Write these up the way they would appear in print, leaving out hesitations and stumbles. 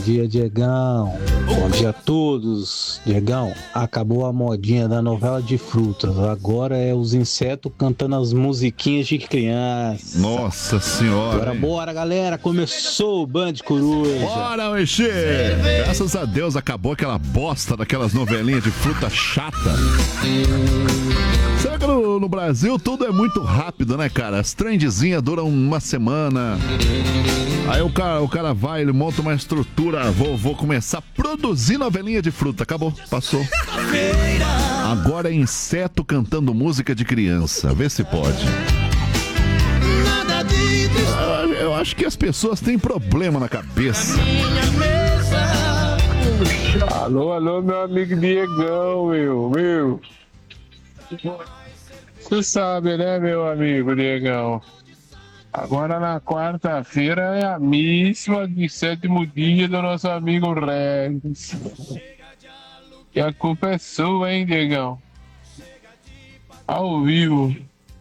dia, Diegão. Bom dia a todos. Diegão, acabou a modinha da novela de frutas. Agora é os insetos cantando as musiquinhas de criança. Nossa senhora. Agora bora, galera. Começou o Band Coruja. Bora, mexer. Graças a Deus acabou aquela bosta daquelas novelinhas de fruta chata. Será que no Brasil tudo é muito rápido, né, cara? As trendzinhas duram uma semana. Aí o cara vai, ele monta uma estrutura. Vou começar a produzir novelinha de fruta. Acabou, passou. Agora é inseto cantando música de criança. Vê se pode. Eu acho que as pessoas têm problema na cabeça. Alô, meu amigo Diegão, meu. Você sabe, né, meu amigo Diegão? Agora na quarta-feira é a missa de 7º dia do nosso amigo Regis. E a culpa é sua, hein, Diegão? Ao vivo.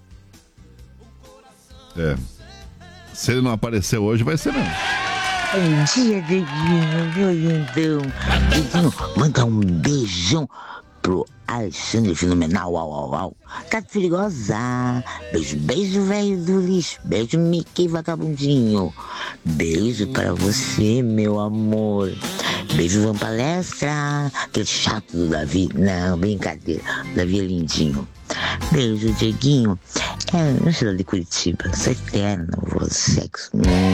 É. Se ele não aparecer hoje, vai ser mesmo. Bom dia, Dieguinho, meu lindão. Dieguinho, manda um beijão pro Alexandre Fenomenal, au. Tá perigosa. Beijo, velho do lixo. Beijo, Mickey vagabundinho. Beijo pra você, meu amor. Beijo, Van Palestra. Aquele chato do Davi. Não, brincadeira. Davi é lindinho. Beijo, Dieguinho. Eu sou de Curitiba. Sou eterno, vou sexo.